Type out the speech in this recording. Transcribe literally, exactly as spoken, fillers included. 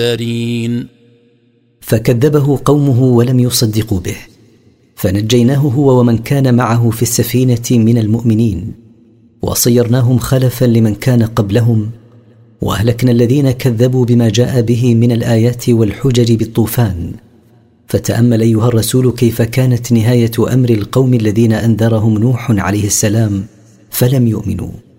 فكذبه قومه ولم يصدقوا به، فنجيناه هو ومن كان معه في السفينة من المؤمنين، وصيرناهم خلفا لمن كان قبلهم، وأهلكنا الذين كذبوا بما جاء به من الآيات والحجج بالطوفان. فتأمل أيها الرسول كيف كانت نهاية أمر القوم الذين أنذرهم نوح عليه السلام فلم يؤمنوا.